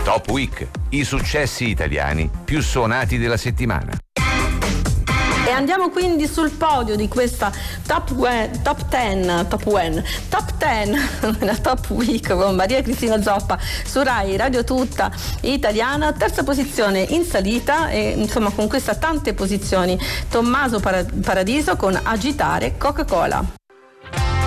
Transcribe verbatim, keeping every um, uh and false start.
Top Week, i successi italiani più suonati della settimana. E andiamo quindi sul podio di questa Top we- Top ten Top one Top ten la Top Week con Maria Cristina Zoppa su Rai Radio Tutta Italiana. Terza posizione in salita e insomma conquista tante posizioni Tommaso Para- Paradiso con Agitare Coca-Cola.